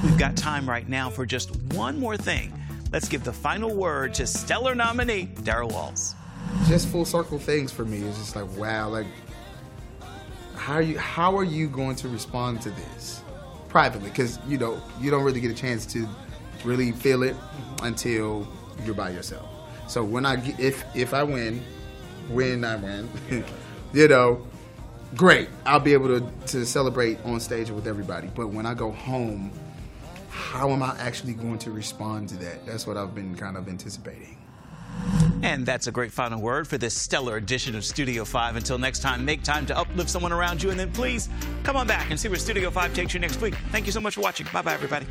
We've got time right now for just one more thing. Let's give the final word to stellar nominee Darrell Walls. Just full circle things for me. It's just like, wow, like, how are you going to respond to this privately? Because, you don't really get a chance to really feel it until you're by yourself. So when if I win, great. I'll be able to celebrate on stage with everybody. But when I go home, how am I actually going to respond to that? That's what I've been kind of anticipating. And that's a great final word for this stellar edition of Studio 5. Until next time, make time to uplift someone around you, and then please come on back and see where Studio 5 takes you next week. Thank you so much for watching. Bye-bye, everybody.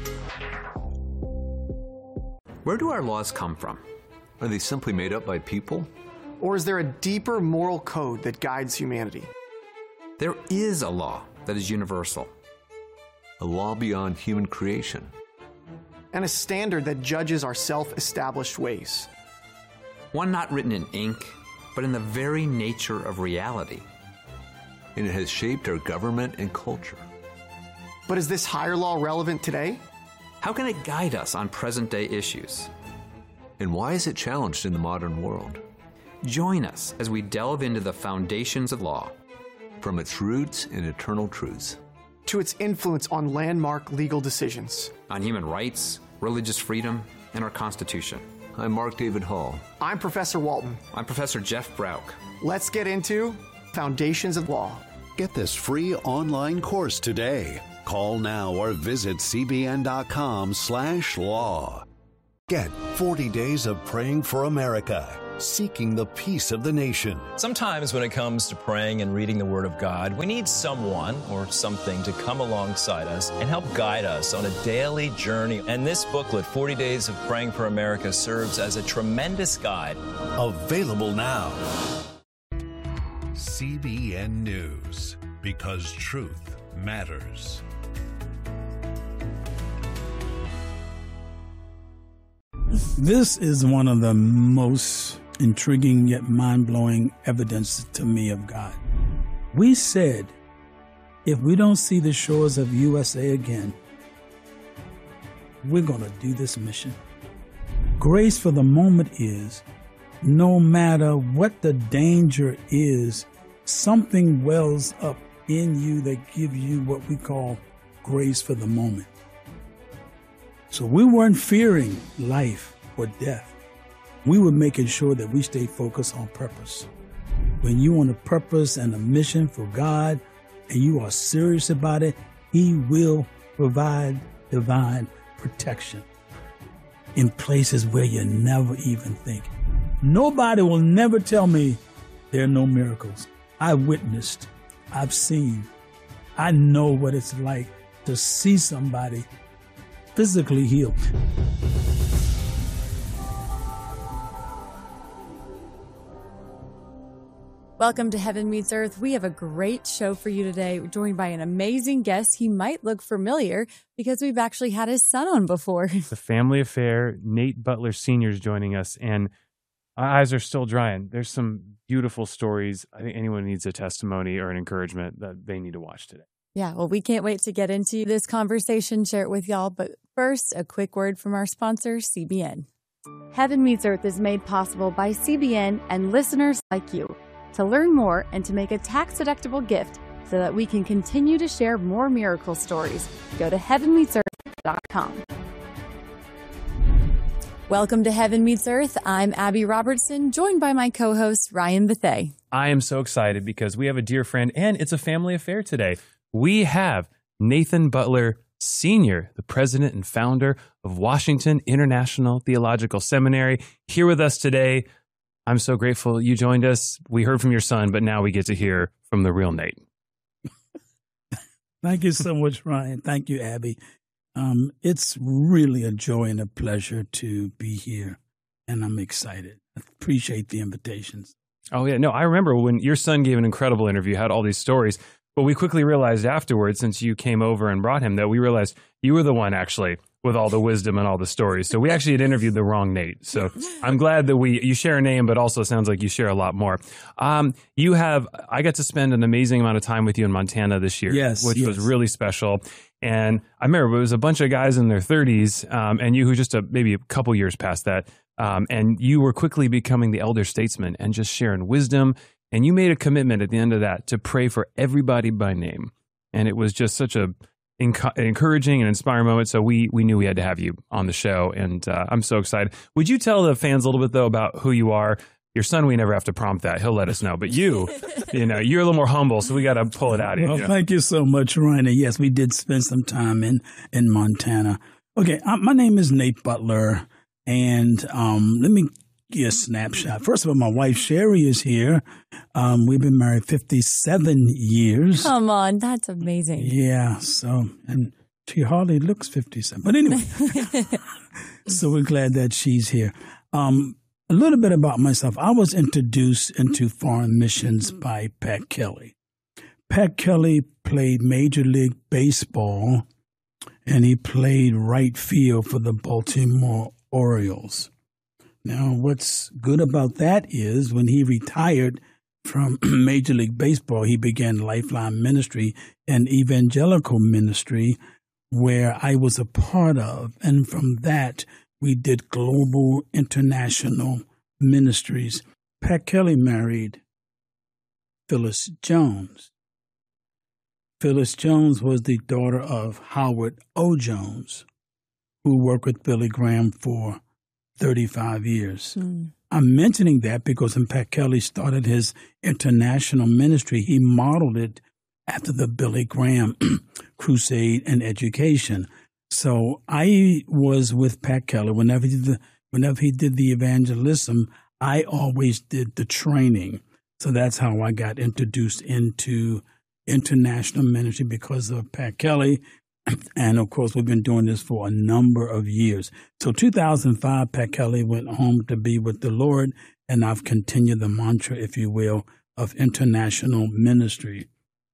Where do our laws come from? Are they simply made up by people? Or is there a deeper moral code that guides humanity? There is a law that is universal. A law beyond human creation. And a standard that judges our self-established ways. One not written in ink, but in the very nature of reality. And it has shaped our government and culture. But is this higher law relevant today? How can it guide us on present-day issues? And why is it challenged in the modern world? Join us as we delve into the foundations of law. From its roots and eternal truths. To its influence on landmark legal decisions. On human rights, religious freedom, and our Constitution. I'm Mark David Hall. I'm Professor Walton. I'm Professor Jeff Brauch. Let's get into Foundations of Law. Get this free online course today. Call now or visit cbn.com/law. Get 40 days of praying for America, seeking the peace of the nation. Sometimes when it comes to praying and reading the Word of God, we need someone or something to come alongside us and help guide us on a daily journey. And this booklet, 40 Days of Praying for America, serves as a tremendous guide. Available now. CBN News, because truth matters. This is one of the most intriguing yet mind-blowing evidence to me of God. We said, if we don't see the shores of USA again, we're going to do this mission. Grace for the moment is, no matter what the danger is, something wells up in you that gives you what we call grace for the moment. So we weren't fearing life or death. We were making sure that we stayed focused on purpose. When you on a purpose and a mission for God, and you are serious about it, He will provide divine protection in places where you never even think. Nobody will never tell me there are no miracles. I've witnessed, I've seen, I know what it's like to see somebody physically healed. Welcome to Heaven Meets Earth. We have a great show for you today. We're joined by an amazing guest. He might look familiar because we've actually had his son on before. The family affair, Nate Butler Sr. is joining us, and our eyes are still drying. There's some beautiful stories. I think anyone needs a testimony or an encouragement that they need to watch today. Yeah, well, we can't wait to get into this conversation, share it with y'all. But first, a quick word from our sponsor, CBN. Heaven Meets Earth is made possible by CBN and listeners like you. To learn more and to make a tax-deductible gift so that we can continue to share more miracle stories, go to heavenmeetsearth.com. Welcome to Heaven Meets Earth. I'm Abby Robertson, joined by my co-host, Ryan Bethea. I am so excited because we have a dear friend, and it's a family affair today. We have Nathan Butler Sr., the president and founder of Washington International Theological Seminary, here with us today. I'm so grateful you joined us. We heard from your son, but now we get to hear from the real Nate. Thank you so much, Ryan. Thank you, Abby. It's really a joy and a pleasure to be here, and I'm excited. I appreciate the invitations. Oh, yeah. No, I remember when your son gave an incredible interview, had all these stories, but we quickly realized afterwards, since you came over and brought him, that we realized you were the one actually with all the wisdom and all the stories. So we actually had interviewed the wrong Nate. So I'm glad that you share a name, but also sounds like you share a lot more. I got to spend an amazing amount of time with you in Montana this year, which was really special. And I remember it was a bunch of guys in their 30s, and you who just maybe a couple years past that, and you were quickly becoming the elder statesman and just sharing wisdom. And you made a commitment at the end of that to pray for everybody by name. And it was just such a encouraging and inspiring moment. So we knew we had to have you on the show, and I'm so excited. Would you tell the fans a little bit, though, about who you are? Your son, we never have to prompt that. He'll let us know. But you're a little more humble, so we got to pull it out of you. Well, thank you so much, Ryan. Yes, we did spend some time in Montana. Okay, my name is Nate Butler, and let me give you a snapshot. First of all, my wife, Sherry, is here. We've been married 57 years. Come on, that's amazing. Yeah, and she hardly looks 57. But anyway, so we're glad that she's here. A little bit about myself. I was introduced into foreign missions by Pat Kelly. Pat Kelly played Major League Baseball, and he played right field for the Baltimore Orioles. Now, what's good about that is when he retired from Major League Baseball, he began Lifeline Ministry, an evangelical ministry where I was a part of. And from that, we did global international ministries. Pat Kelly married Phyllis Jones. Phyllis Jones was the daughter of Howard O. Jones, who worked with Billy Graham for 35 years. I'm mentioning that because when Pat Kelly started his international ministry, he modeled it after the Billy Graham crusade and education. So I was with Pat Kelly. Whenever he did the evangelism, I always did the training. So that's how I got introduced into international ministry, because of Pat Kelly. And, of course, we've been doing this for a number of years. So 2005, Pat Kelly went home to be with the Lord, and I've continued the mantra, if you will, of international ministry.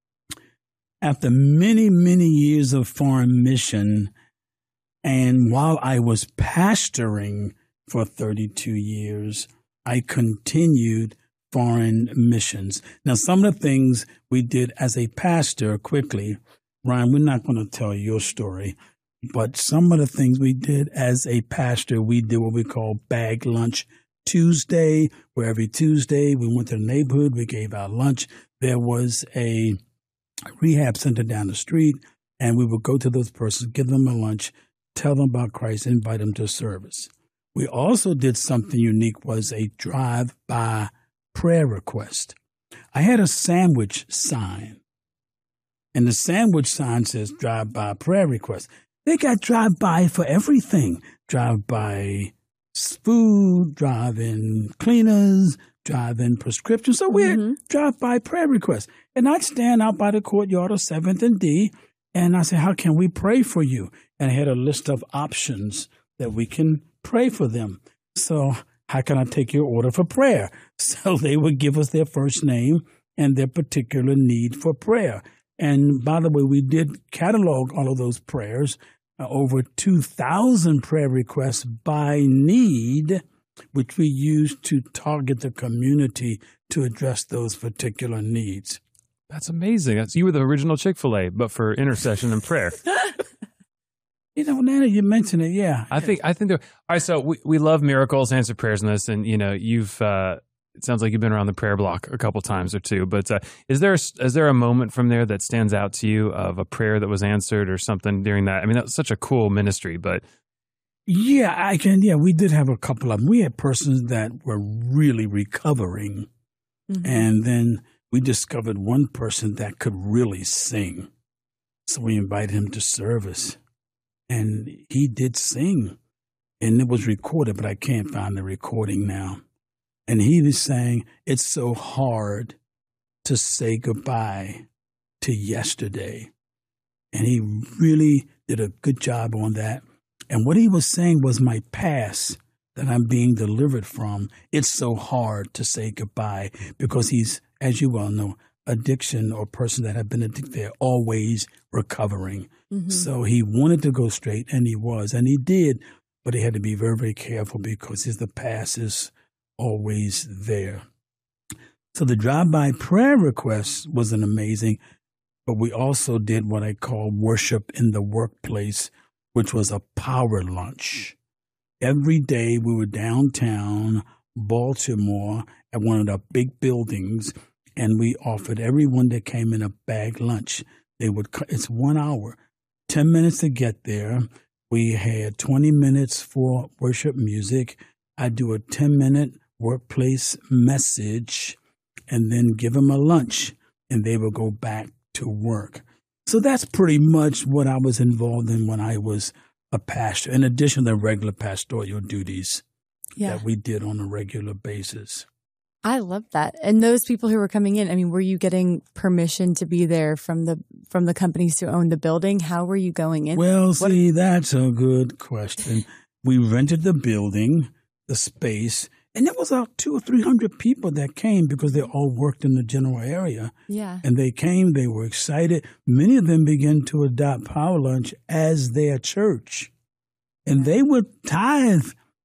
After many, many years of foreign mission, and while I was pastoring for 32 years, I continued foreign missions. Now, some of the things we did as a pastor, quickly, Ryan, we're not going to tell your story, but some of the things we did as a pastor, we did what we call Bag Lunch Tuesday, where every Tuesday we went to the neighborhood, we gave out lunch. There was a rehab center down the street, and we would go to those persons, give them a lunch, tell them about Christ, invite them to service. We also did something unique, was a drive-by prayer request. I had a sandwich sign, and the sandwich sign says drive-by prayer request. They got drive-by for everything. Drive-by food, drive-in cleaners, drive-in prescriptions. So we had drive-by prayer requests. And I'd stand out by the courtyard of 7th and D, and I said, how can we pray for you? And I had a list of options that we can pray for them. So how can I take your order for prayer? So they would give us their first name and their particular need for prayer. And by the way, we did catalog all of those prayers, over 2,000 prayer requests by need, which we used to target the community to address those particular needs. That's amazing. You were the original Chick-fil-A, but for intercession and prayer. Now that you mention it, yeah. I think there. All right, so we love miracles, answered prayers in this, and you've. It sounds like you've been around the prayer block a couple times or two. But is there a moment from there that stands out to you of a prayer that was answered or something during that? I mean, that was such a cool ministry, but. Yeah, I can. Yeah, we did have a couple of them. We had persons that were really recovering, and then we discovered one person that could really sing, so we invited him to service. And he did sing, and it was recorded, but I can't find the recording now. And he was saying, it's so hard to say goodbye to yesterday. And he really did a good job on that. And what he was saying was my past that I'm being delivered from. It's so hard to say goodbye because he's, as you well know, addiction or person that have been addicted, they're always recovering. So he wanted to go straight, and he was, and he did, but he had to be very, very careful because the past is always there. So the drive-by prayer request was an amazing, but we also did what I call worship in the workplace, which was a power lunch. Every day we were downtown Baltimore at one of the big buildings, and we offered everyone that came in a bag lunch. It's 1 hour, 10 minutes to get there. We had 20 minutes for worship music. I do a 10-minute workplace message and then give them a lunch, and they will go back to work. So that's pretty much what I was involved in when I was a pastor, in addition to the regular pastoral duties that we did on a regular basis. I love that. And those people who were coming in, I mean, were you getting permission to be there from the companies who owned the building? How were you going in? Well, see, that's a good question. We rented the building, the space, and there was about 200 or 300 people that came because they all worked in the general area. Yeah. And they came, they were excited. Many of them began to adopt Power Lunch as their church. And they would tithe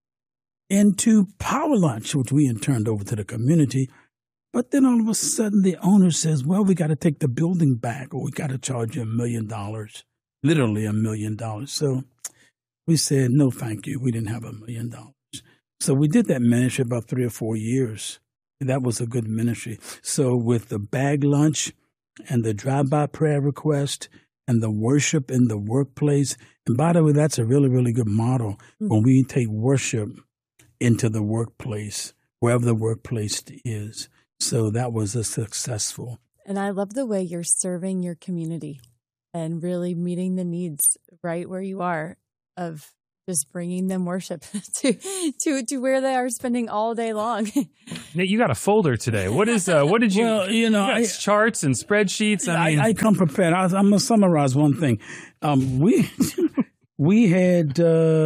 into Power Lunch, which we in turned over to the community. But then all of a sudden the owner says, well, we got to take the building back, or we got to charge you $1 million, literally $1 million. So we said, no, thank you. We didn't have $1 million. So we did that ministry about 3 or 4 years. And that was a good ministry. So with the bag lunch and the drive-by prayer request and the worship in the workplace, and by the way, that's a really, really good model when we take worship into the workplace, wherever the workplace is. So that was a successful. And I love the way you're serving your community and really meeting the needs right where you are of just bringing them worship to where they are spending all day long. Nate, you got a folder today. What did you? Well, you got charts and spreadsheets. I come prepared. I'm gonna summarize one thing. We had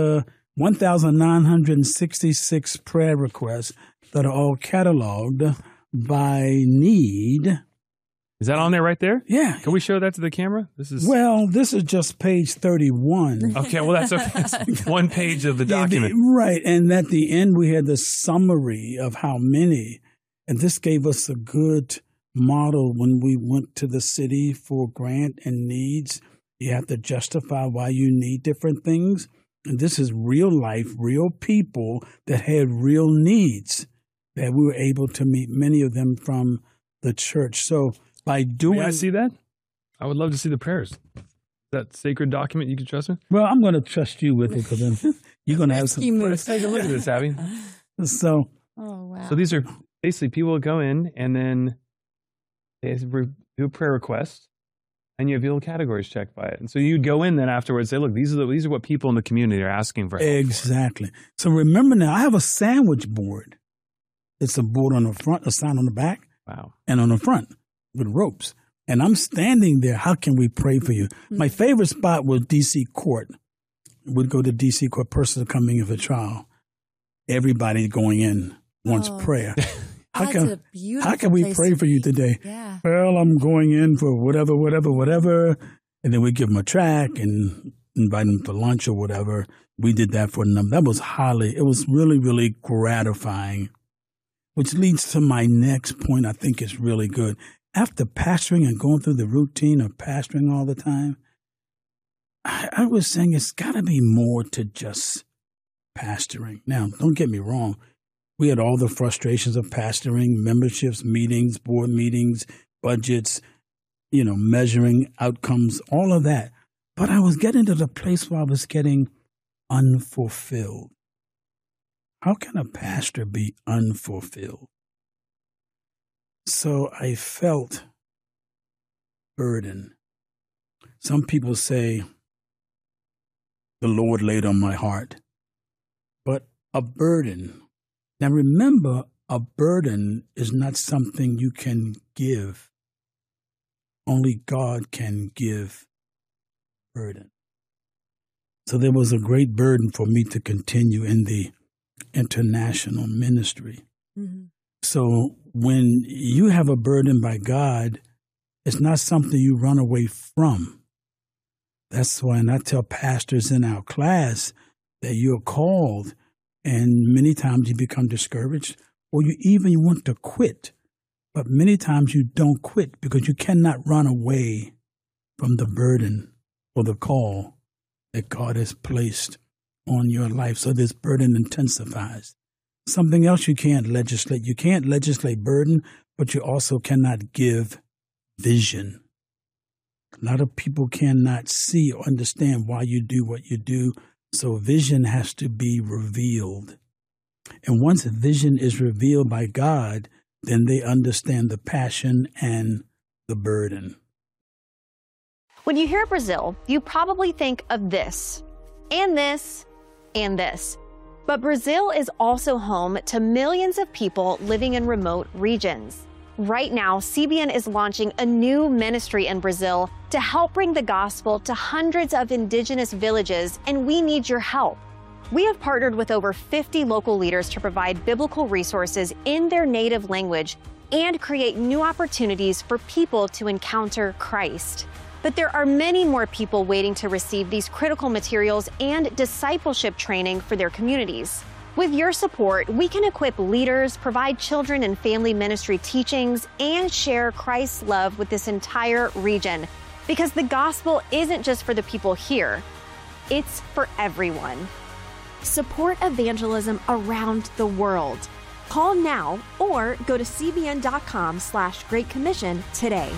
1,966 prayer requests that are all cataloged by need. Is that on there right there? Yeah. Can we show that to the camera? This is just page 31. Okay, well, that's okay. That's one page of the document. Right. And at the end, we had the summary of how many. And this gave us a good model when we went to the city for grant and needs. You have to justify why you need different things. And this is real life, real people that had real needs that we were able to meet many of them from the church. So by doing... May I see that? I would love to see the prayers. That sacred document you can trust me? Well, I'm going to trust you with it because then you're going to have some... Let's take a look at this, Abby. So... Oh, wow. So these are basically people will go in and then they do a prayer request and you have your little categories checked by it. And so you'd go in then afterwards and say, look, these are what people in the community are asking for. Exactly. So remember now, I have a sandwich board. It's a board on the front, a sign on the back. Wow. And on the front with ropes. And I'm standing there. How can we pray for you? My favorite spot was D.C. Court. We'd go to D.C. Court, person coming in for trial. Everybody going in wants prayer. How can we pray for you today? Yeah. Well, I'm going in for whatever. And then we give them a track and invite them for lunch or whatever. We did that for them. It was really, really gratifying. Which leads to my next point I think is really good. After pastoring and going through the routine of pastoring all the time, I was saying it's got to be more to just pastoring. Now, don't get me wrong. We had all the frustrations of pastoring, memberships, meetings, board meetings, budgets, measuring outcomes, all of that. But I was getting to the place where I was getting unfulfilled. How can a pastor be unfulfilled? So I felt burden. Some people say, the Lord laid on my heart. But a burden. Now remember, a burden is not something you can give. Only God can give burden. So there was a great burden for me to continue in the international ministry. Mm-hmm. So when you have a burden by God, it's not something you run away from. That's why I tell pastors in our class that you're called, and many times you become discouraged or you even want to quit. But many times you don't quit because you cannot run away from the burden or the call that God has placed on your life. So this burden intensifies. Something else you can't legislate. You can't legislate burden, but you also cannot give vision. A lot of people cannot see or understand why you do what you do, so vision has to be revealed. And once vision is revealed by God, then they understand the passion and the burden. When you hear Brazil, you probably think of this, and this, and this. But Brazil is also home to millions of people living in remote regions. Right now, CBN is launching a new ministry in Brazil to help bring the gospel to hundreds of indigenous villages, and we need your help. We have partnered with over 50 local leaders to provide biblical resources in their native language and create new opportunities for people to encounter Christ. But there are many more people waiting to receive these critical materials and discipleship training for their communities. With your support, we can equip leaders, provide children and family ministry teachings, and share Christ's love with this entire region. Because the gospel isn't just for the people here, it's for everyone. Support evangelism around the world. Call now or go to cbn.com/Great Commission today.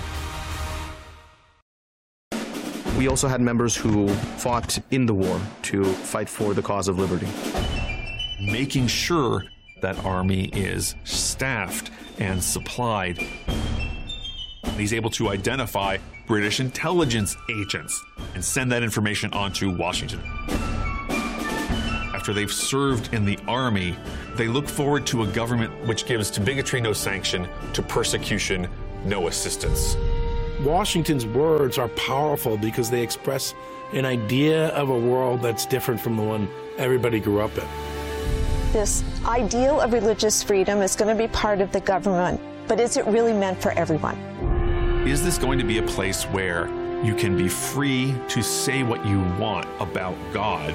We also had members who fought in the war to fight for the cause of liberty. Making sure that army is staffed and supplied. He's able to identify British intelligence agents and send that information on to Washington. After they've served in the army, they look forward to a government which gives to bigotry no sanction, to persecution no assistance. Washington's words are powerful because they express an idea of a world that's different from the one everybody grew up in. This ideal of religious freedom is going to be part of the government, but is it really meant for everyone? Is this going to be a place where you can be free to say what you want about God?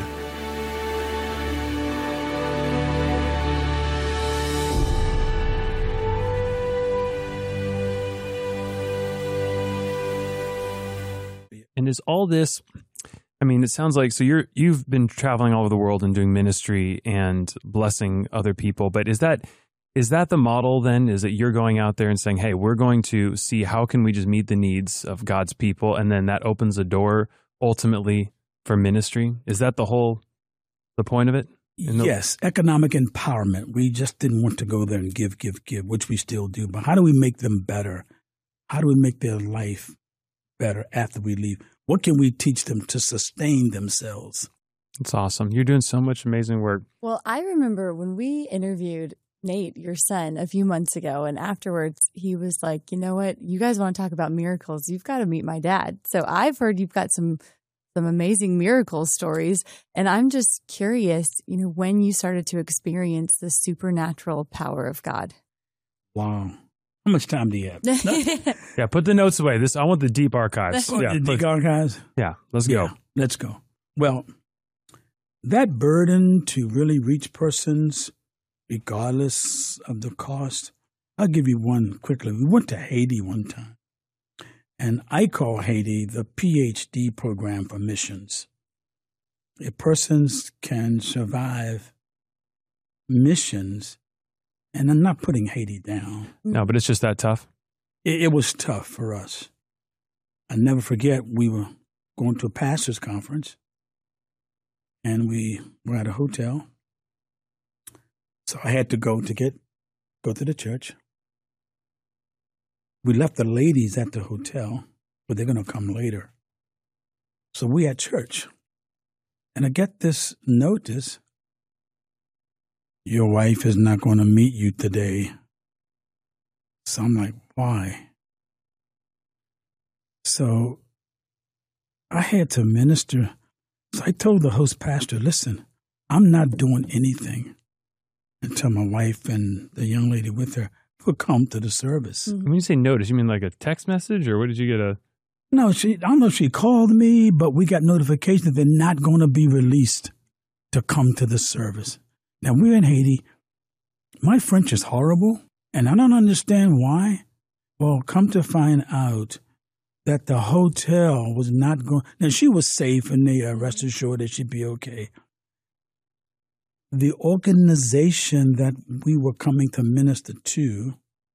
And is all this, I mean, it sounds like, so you've been traveling all over the world and doing ministry and blessing other people, but is that the model then? Is that you're going out there and saying, hey, we're going to see how can we just meet the needs of God's people, and then that opens a door ultimately for ministry? Is that the point of it? Yes, economic empowerment. We just didn't want to go there and give, which we still do. But how do we make them better? How do we make their life better after we leave? What can we teach them to sustain themselves? That's awesome. You're doing so much amazing work. Well, I remember when we interviewed Nate, your son, a few months ago, and afterwards he was like, you know what, you guys want to talk about miracles, you've got to meet my dad. So I've heard you've got some amazing miracle stories, and I'm just curious, when you started to experience the supernatural power of God. Wow. How much time do you have? Yeah, put the notes away. I want the deep archives. The deep archives? Yeah, let's go. Let's go. Well, that burden to really reach persons, regardless of the cost, I'll give you one quickly. We went to Haiti one time, and I call Haiti the PhD program for missions. If persons can survive missions, and I'm not putting Haiti down. No, but it's just that tough. It was tough for us. I never forget, we were going to a pastor's conference, and we were at a hotel. So I had to go to the church. We left the ladies at the hotel, but they're going to come later. So we at church. And I get this notice, your wife is not going to meet you today. So I'm like, why? So I had to minister. So I told the host pastor, listen, I'm not doing anything until my wife and the young lady with her will come to the service. When you say notice, you mean like a text message, or what did you get No, I don't know if she called me, but we got notification that they're not going to be released to come to the service. Now, we're in Haiti. My French is horrible, and I don't understand why. Well, come to find out, that the hotel was not going. Now, she was safe, and they rest assured that she'd be okay. The organization that we were coming to minister to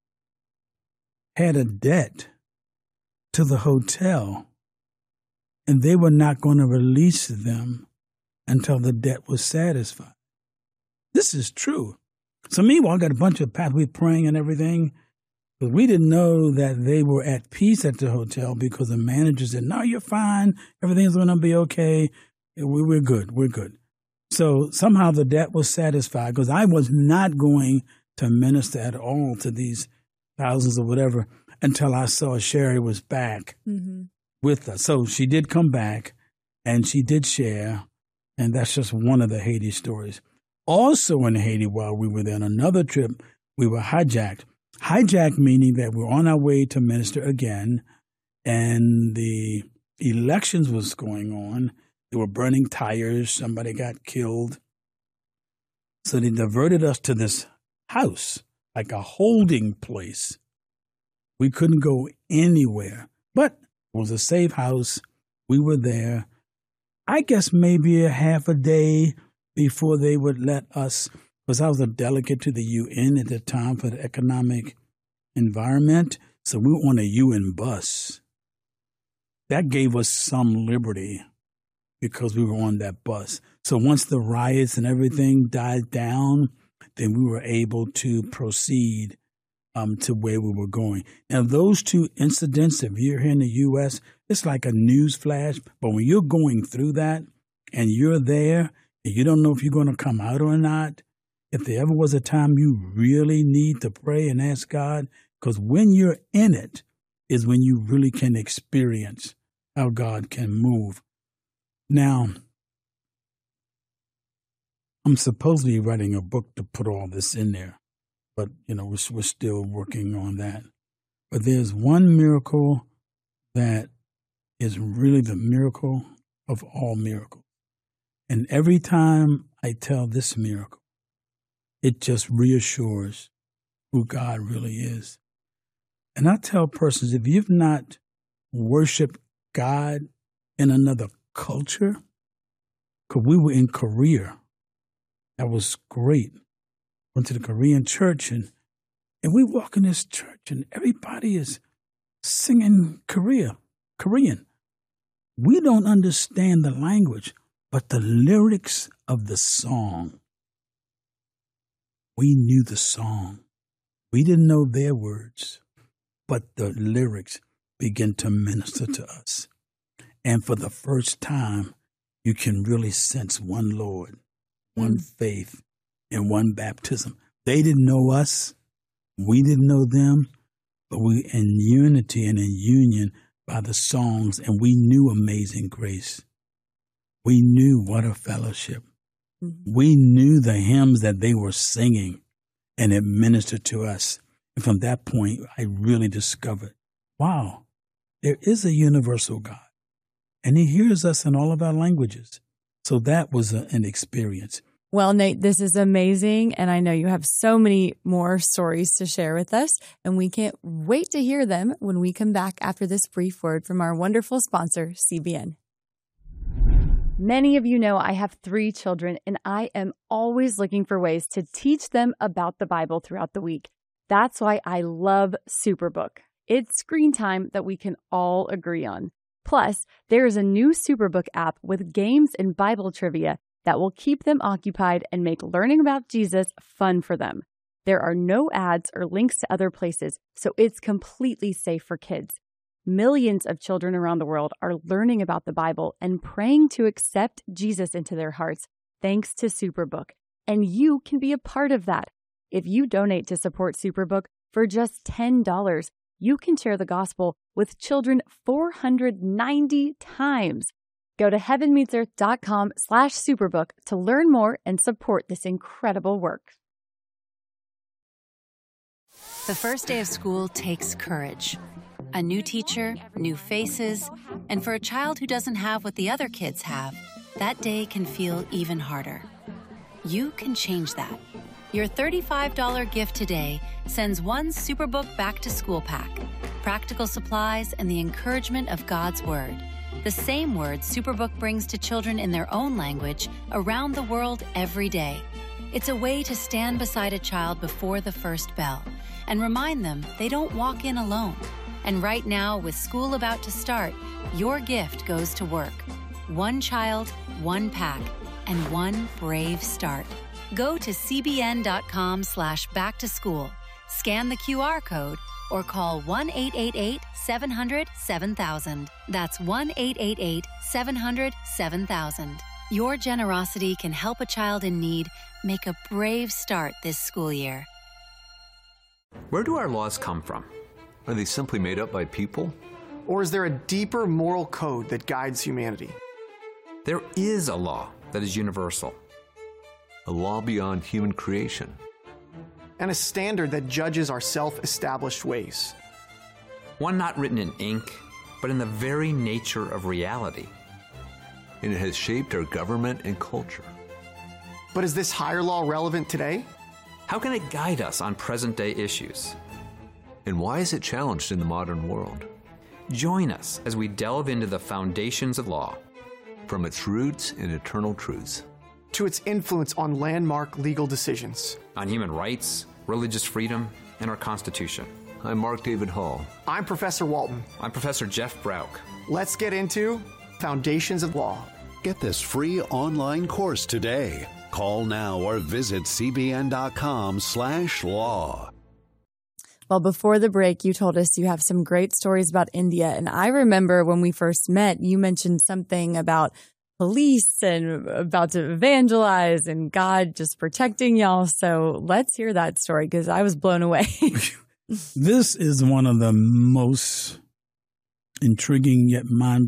had a debt to the hotel, and they were not going to release them until the debt was satisfied. This is true. So meanwhile, I got a bunch of pastors praying and everything, but we didn't know that they were at peace at the hotel because the manager said, "No, you're fine. Everything's going to be okay. We're good. We're good." So somehow the debt was satisfied because I was not going to minister at all to these thousands or whatever until I saw Sherry was back with us. So she did come back and she did share, and that's just one of the Haiti stories. Also in Haiti, while we were there on another trip, we were hijacked. Hijacked meaning that we're on our way to minister again, and the elections was going on. They were burning tires. Somebody got killed. So they diverted us to this house, like a holding place. We couldn't go anywhere, but it was a safe house. We were there, I guess maybe a half a day before they would let us, because I was a delegate to the UN at the time for the economic environment. So we were on a UN bus. That gave us some liberty because we were on that bus. So once the riots and everything died down, then we were able to proceed to where we were going. Now, those two incidents, if you're here in the U.S., it's like a news flash. But when you're going through that and you're there and you don't know if you're going to come out or not, if there ever was a time you really need to pray and ask God, because when you're in it is when you really can experience how God can move. Now, I'm supposedly writing a book to put all this in there, but, we're still working on that. But there's one miracle that is really the miracle of all miracles. And every time I tell this miracle, it just reassures who God really is. And I tell persons, if you've not worshiped God in another culture, because we were in Korea, that was great. Went to the Korean church, and we walk in this church, and everybody is singing Korean. We don't understand the language, but the lyrics of the song, we knew the song. We didn't know their words, but the lyrics began to minister to us. And for the first time, you can really sense one Lord, one faith, and one baptism. They didn't know us. We didn't know them, but we in unity and in union by the songs, and we knew Amazing Grace. We knew What a Fellowship. We knew the hymns that they were singing, and it ministered to us. And from that point, I really discovered, wow, there is a universal God, and he hears us in all of our languages. So that was an experience. Well, Nate, this is amazing, and I know you have so many more stories to share with us, and we can't wait to hear them when we come back after this brief word from our wonderful sponsor, CBN. Many of you know I have 3 children, and I am always looking for ways to teach them about the Bible throughout the week. That's why I love Superbook. It's screen time that we can all agree on. Plus, there is a new Superbook app with games and Bible trivia that will keep them occupied and make learning about Jesus fun for them. There are no ads or links to other places, so it's completely safe for kids. Millions of children around the world are learning about the Bible and praying to accept Jesus into their hearts thanks to Superbook. And you can be a part of that. If you donate to support Superbook for just $10, you can share the gospel with children 490 times. Go to heavenmeetsearth.com/superbook to learn more and support this incredible work. The first day of school takes courage. A new teacher, new faces, and for a child who doesn't have what the other kids have, that day can feel even harder. You can change that. Your $35 gift today sends one Superbook back to school pack. practical supplies, and the encouragement of God's Word. The same word Superbook brings to children in their own language around the world every day. It's a way to stand beside a child before the first bell and remind them they don't walk in alone. And right now, with school about to start, your gift goes to work. One child, one pack, and one brave start. Go to cbn.com/backtoschool, scan the QR code, or call 1-888-700-7000. That's 1-888-700-7000. Your generosity can help a child in need make a brave start this school year. Where do our laws come from? Are they simply made up by people? Or is there a deeper moral code that guides humanity? There is a law that is universal. A law beyond human creation. And a standard that judges our self-established ways. One not written in ink, but in the very nature of reality. And it has shaped our government and culture. But is this higher law relevant today? How can it guide us on present-day issues? And why is it challenged in the modern world? Join us as we delve into the foundations of law. From its roots in eternal truths. To its influence on landmark legal decisions. On human rights, religious freedom, and our Constitution. I'm Mark David Hall. I'm Professor Walton. I'm Professor Jeff Brauch. Let's get into Foundations of Law. Get this free online course today. Call now or visit cbn.com/law. Well, before the break, you told us you have some great stories about India. And I remember when we first met, you mentioned something about police and about to evangelize and God just protecting y'all. So let's hear that story because I was blown away. This is one of the most intriguing yet mind